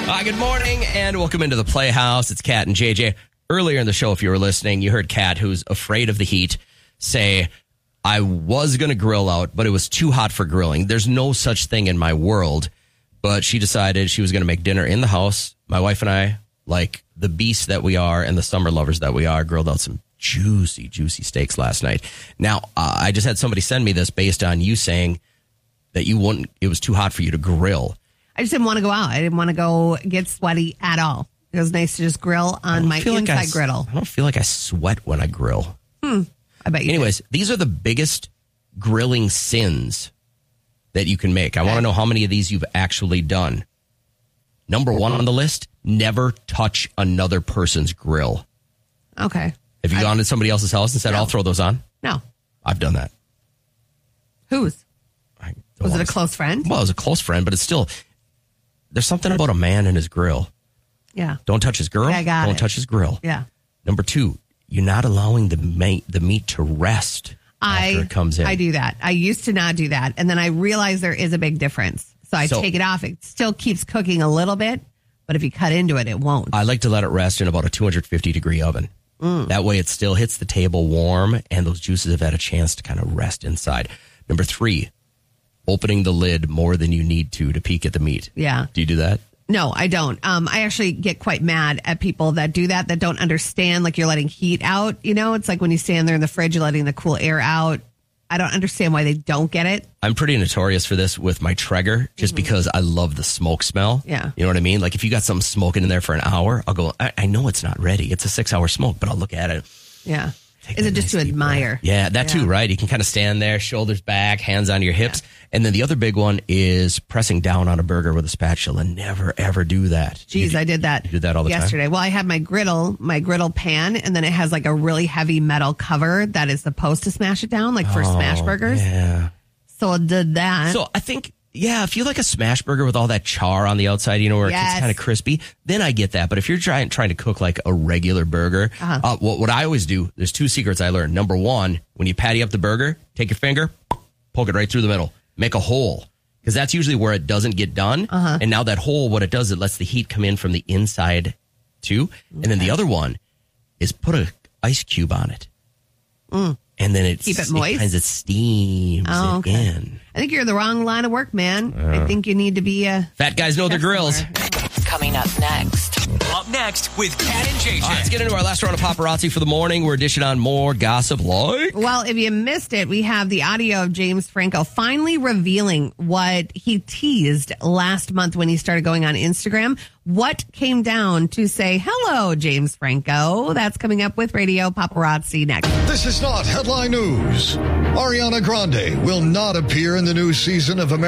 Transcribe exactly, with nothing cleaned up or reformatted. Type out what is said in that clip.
Uh, good morning and welcome into the Playhouse. It's Kat and J J. Earlier in the show, if you were listening, you heard Kat, who's afraid of the heat, say, I was going to grill out, but it was too hot for grilling. There's no such thing in my world. But she decided she was going to make dinner in the house. My wife and I, like the beasts that we are and the summer lovers that we are, grilled out some juicy, juicy steaks last night. Now, uh, I just had somebody send me this based on you saying that you wouldn't, it was too hot for you to grill. I just didn't want to go out. I didn't want to go get sweaty at all. It was nice to just grill on my inside like I, griddle. I don't feel like I sweat when I grill. Hmm. I bet you Anyways, did. These are the biggest grilling sins that you can make. I okay. want to know how many of these you've actually done. Number one on the list, never touch another person's grill. Okay. Have you I, gone to somebody else's house and said, no. I'll throw those on? No. I've done that. Whose? I was it a close friend? Well, it was a close friend, but it's still, there's something about a man and his grill. Yeah. Don't touch his girl. Yeah, I got Don't it. touch his grill. Yeah. Number two, you're not allowing the meat, the meat to rest I, after it comes in. I do that. I used to not do that. And then I realized there is a big difference. So I so, take it off. It still keeps cooking a little bit, but if you cut into it, it won't. I like to let it rest in about a two hundred fifty degree oven. Mm. That way it still hits the table warm and those juices have had a chance to kind of rest inside. Number three, opening the lid more than you need to to peek at the meat. Yeah. Do you do that? No, I don't. Um, I actually get quite mad at people that do that, that don't understand, like you're letting heat out. You know, it's like when you stand there in the fridge, you're letting the cool air out. I don't understand why they don't get it. I'm pretty notorious for this with my Traeger, just mm-hmm. because I love the smoke smell. Yeah. You know what I mean? Like if you got something smoking in there for an hour, I'll go, I, I know it's not ready. It's a six hour smoke, but I'll look at it. Yeah. Is it just nice to admire? Yeah, that yeah. too, right? You can kind of stand there, shoulders back, hands on your hips. Yeah. And then the other big one is pressing down on a burger with a spatula. Never, ever do that. Jeez, do, I did that. You did that all the yesterday. time? Yesterday. Well, I had my griddle, my griddle pan, and then it has like a really heavy metal cover that is supposed to smash it down, like for oh, smash burgers. Yeah. So I did that. So I think... Yeah, if you like a smash burger with all that char on the outside, you know, where yes. it's kind of crispy, then I get that. But if you're trying trying to cook like a regular burger, uh-huh. uh, what, what I always do, there's two secrets I learned. Number one, when you patty up the burger, take your finger, poke it right through the middle, make a hole. Because that's usually where it doesn't get done. Uh-huh. And now that hole, what it does, it lets the heat come in from the inside too. Okay. And then the other one is put an ice cube on it. Mm. And then it keep it moist. It, it steams oh, okay. it in. I think you're in the wrong line of work, man. Uh, I think you need to be a fat guys know their grills. Coming up next. Up next with Kat and J J. All right, let's get into our last round of paparazzi for the morning. We're dishing on more gossip like. Well, if you missed it, we have the audio of James Franco finally revealing what he teased last month when he started going on Instagram. What came down to say, hello, James Franco? That's coming up with Radio Paparazzi next. This is not headline news. Ariana Grande will not appear in the new season of American